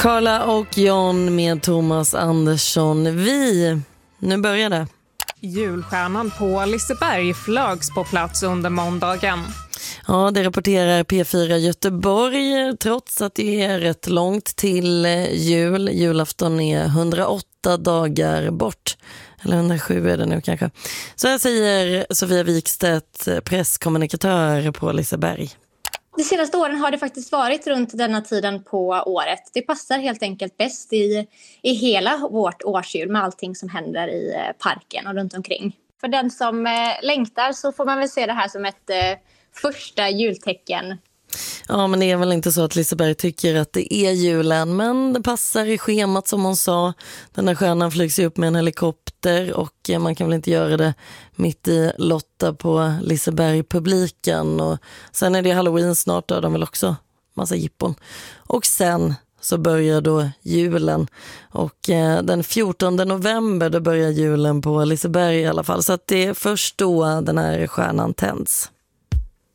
Carla och John med Thomas Andersson. Nu börjar det. Julstjärnan på Liseberg flögs på plats under måndagen. Ja, det rapporterar P4 Göteborg, trots att det är rätt långt till jul. Julafton är 108 dagar bort. Eller 107 är det nu kanske. Så här säger Sofia Wikstedt, presskommunikatör på Liseberg. De senaste åren har det faktiskt varit runt denna tiden på året. Det passar helt enkelt bäst i hela vårt årsjul med allting som händer i parken och runt omkring. För den som längtar så får man väl se det här som ett första jultecken. Ja, men det är väl inte så att Liseberg tycker att det är julen, men det passar i schemat som hon sa. Den här stjärnan flygs upp med en helikopter och man kan väl inte göra det mitt i Lotta på Liseberg-publiken. Och sen är det Halloween snart, då de väl också massa jippon. Och sen så börjar då julen och den 14 november då börjar julen på Liseberg i alla fall. Så att det är först då den här stjärnan tänds.